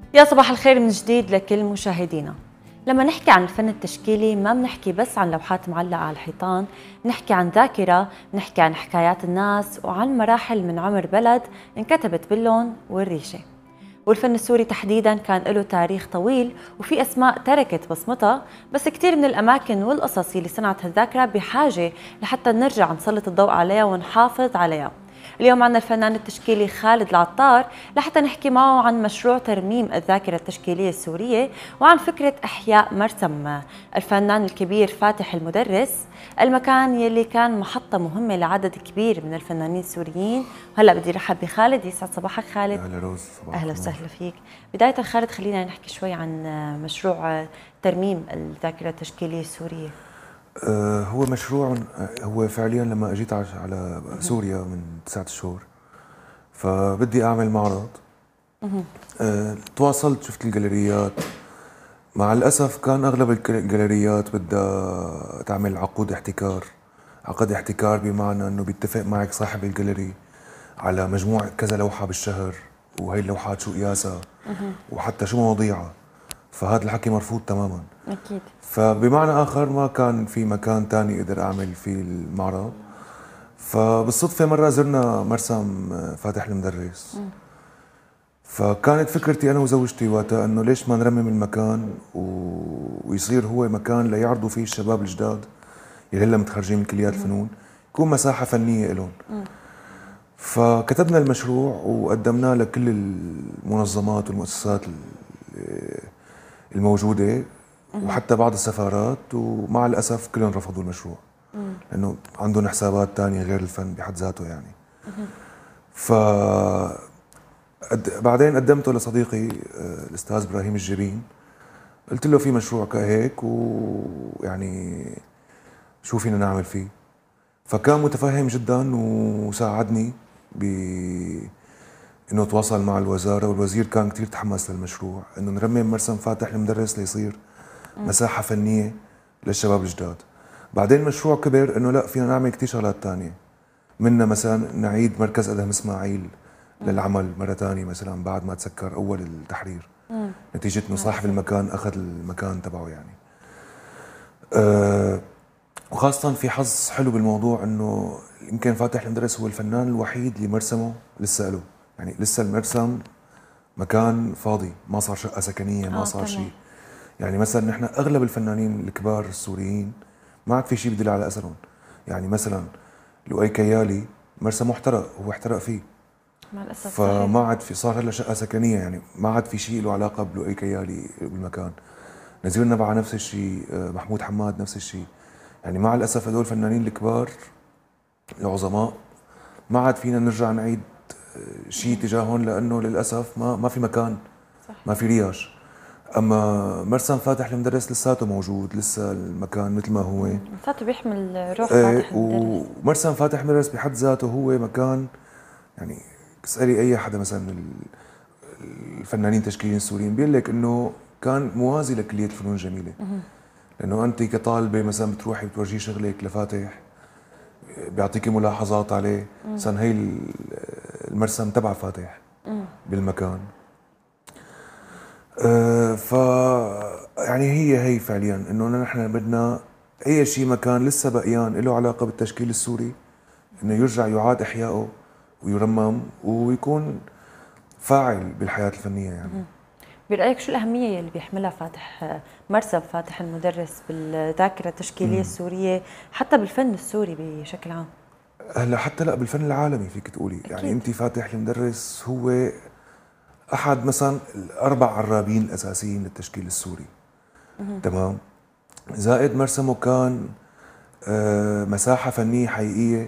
يا صباح الخير من جديد لكل مشاهدينا. لما نحكي عن الفن التشكيلي ما بنحكي بس عن لوحات معلقة على الحيطان، بنحكي عن ذاكرة، بنحكي عن حكايات الناس وعن مراحل من عمر بلد انكتبت باللون والريشة. والفن السوري تحديداً كان له تاريخ طويل وفي أسماء تركت بصمتها، بس كتير من الأماكن والقصص اللي صنعت هالذاكرة بحاجة لحتى نرجع نسلط الضوء عليها ونحافظ عليها. اليوم عنا الفنان التشكيلي خالد العطار لحتى نحكي معه عن مشروع ترميم الذاكرة التشكيلية السورية وعن فكرة إحياء مرسم الفنان الكبير فاتح المدرس، المكان يلي كان محطة مهمة لعدد كبير من الفنانين السوريين. وهلا بدي رحب بخالد. يسعد صباحك خالد. اهلا روز، صباح اهلا الخير. وسهلا فيك. بداية خالد خلينا نحكي شوي عن مشروع ترميم الذاكرة التشكيلية السورية. هو مشروع، هو فعليا لما اجيت على سوريا من 9 شهور فبدي اعمل معرض. تواصلت، شفت الجاليريات. مع الاسف كان اغلب الجاليريات بدها تعمل عقد احتكار، بمعنى انه بيتفق معك صاحب الجاليري على مجموعة كذا لوحة بالشهر، وهي اللوحات شو قياسها وحتى شو مواضيعها. فهذا الحكي مرفوض تماما. أكيد. فبمعنى آخر ما كان في مكان تاني أقدر أعمل فيه المعرض. فبالصدفة مرة زرنا مرسم فاتح المدرس. فكانت فكرتي أنا وزوجتي وقتها إنه ليش ما نرمم المكان ويصير هو مكان ليعرضوا فيه الشباب الجداد اللي هلا متخرجين من كليات الفنون، يكون مساحة فنية لهم. فكتبنا المشروع وقدمناه لكل المنظمات والمؤسسات الموجودة وحتى بعض السفارات، ومع الأسف كلهم رفضوا المشروع لأنه عندهم حسابات تانية غير الفن بحد ذاته يعني. ف بعدين قدمته لصديقي الأستاذ إبراهيم الجبين، قلت له في مشروع كهيك ويعني شو فينا نعمل فيه. فكان متفهم جدا وساعدني انه تواصل مع الوزاره، والوزير كان كثير تحمس للمشروع انه نرمم مرسم فاتح المدرس ليصير مساحه فنيه للشباب الجداد. بعدين المشروع كبر انه لا، فينا نعمل كثير شغلات ثانيه، منا مثلا نعيد مركز ادهم اسماعيل للعمل مره ثانيه مثلا بعد ما تسكر اول التحرير، نتيجه انه صاحب المكان اخذ المكان تبعه يعني. وخاصة في حظ حلو بالموضوع انه يمكن فاتح المدرس هو الفنان الوحيد اللي مرسمه لسه له، يعني لسه المرسم مكان فاضي، ما صار شقة سكنية، ما صار شيء. يعني مثلا نحن اغلب الفنانين الكبار السوريين ما عاد في شيء بدل على اثرهم. يعني مثلا لؤي كيالي مرسمه احترق، هو احترق فيه مع الأسف. فما عاد في، صار هلا شقة سكنية، يعني ما عاد في شيء له علاقة بلؤي كيالي بالمكان. نزير نبعة نفس الشيء، محمود حماد نفس الشيء. يعني مع الاسف هدول الفنانين الكبار العظماء ما عاد فينا نرجع نعيد شيء تجاههم لانه للاسف ما في مكان، صح. ما في رياش. اما مرسم فاتح المدرس لساته موجود، لسه المكان مثل ما هو، لساته بيحمل روح فاتح المدرس. ومرسم فاتح المدرس بحد ذاته هو مكان، يعني اسالي اي حدا مثلا الفنانين التشكيليين السوريين بيقول لك انه كان موازي لكليه الفنون الجميله. لانه انت كطالبه مثلا بتروحي بتورجيه شغلك لفاتح، بيعطيكي ملاحظات عليه، مثلا هي المرسم تبع فاتح بالمكان. ف يعني هي فعليا انه نحن بدنا اي شيء مكان لسه بقيان له علاقه بالتشكيل السوري انه يرجع يعاد احيائه ويرمم ويكون فاعل بالحياه الفنيه يعني. برأيك شو الأهمية اللي بيحملها مرسم فاتح المدرس بالذاكرة التشكيلية السورية، حتى بالفن السوري بشكل عام؟ هلا حتى لا، بالفن العالمي فيك تقولي. أكيد. يعني انت فاتح المدرس هو احد مثلا الاربع عرابين الاساسيين للتشكيل السوري. تمام. زائد مرسمه كان مساحه فنيه حقيقيه